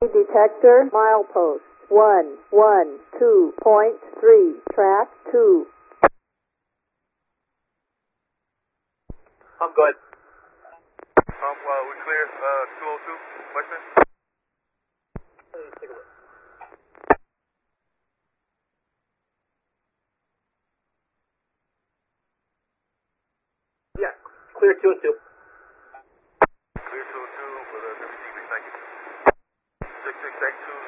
detector, milepost 112.3, track 2. I'm good. We clear 202, Western? Take a look. Yeah, clear 202. Clear 202 with a WDB, thank you. 6682.